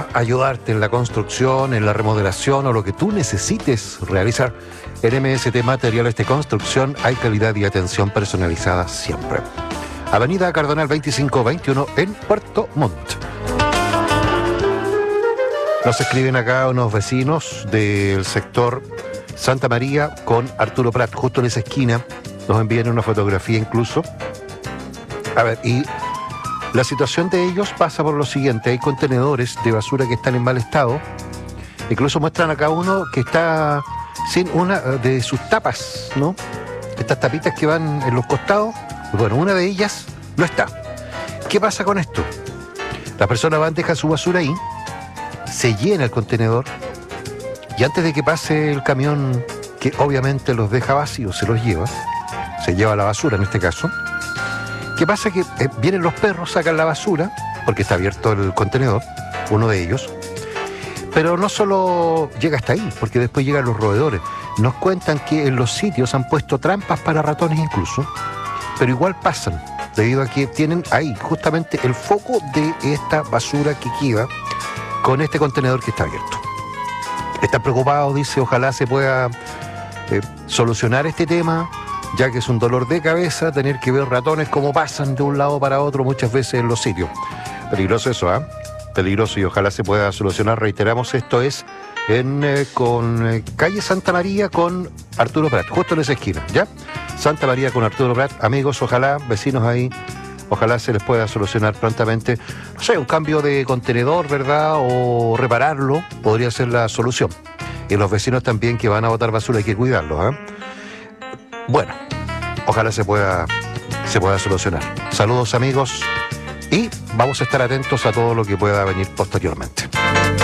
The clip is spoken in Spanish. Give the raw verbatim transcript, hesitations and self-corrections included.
ayudarte en la construcción, en la remodelación o lo que tú necesites realizar. En M S T Materiales de Construcción hay calidad y atención personalizada siempre. Avenida Cardonal veinticinco veintiuno en Puerto Montt. Nos escriben acá unos vecinos del sector Santa María con Arturo Prat, justo en esa esquina. Nos envían una fotografía incluso. A ver, y la situación de ellos pasa por lo siguiente. Hay contenedores de basura que están en mal estado. Incluso muestran acá uno que está sin una de sus tapas, ¿no? Estas tapitas que van en los costados. Bueno, una de ellas no está. ¿Qué pasa con esto? Las personas van, dejan su basura ahí, se llena el contenedor y antes de que pase el camión, que obviamente los deja vacíos, se los lleva, se lleva la basura en este caso. ¿Qué pasa? Que eh, vienen los perros, sacan la basura, porque está abierto el contenedor, uno de ellos, pero no solo llega hasta ahí, porque después llegan los roedores. Nos cuentan que en los sitios han puesto trampas para ratones incluso, pero igual pasan, debido a que tienen ahí justamente el foco de esta basura que queda con este contenedor que está abierto. Están preocupados, dice, ojalá se pueda eh, solucionar este tema, ya que es un dolor de cabeza tener que ver ratones como pasan de un lado para otro muchas veces en los sitios. Peligroso eso, ¿ah? ¿eh? Peligroso, y ojalá se pueda solucionar. Reiteramos, esto es en eh, con eh, calle Santa María con Arturo Prat, justo en esa esquina, ¿ya? Santa María con Arturo Prat. Amigos, ojalá, vecinos ahí, ojalá se les pueda solucionar prontamente, no sé, un cambio de contenedor, ¿verdad? O repararlo, podría ser la solución. Y los vecinos también que van a botar basura hay que cuidarlos, ¿eh? Bueno, ojalá se pueda, se pueda solucionar. Saludos, amigos, y vamos a estar atentos a todo lo que pueda venir posteriormente.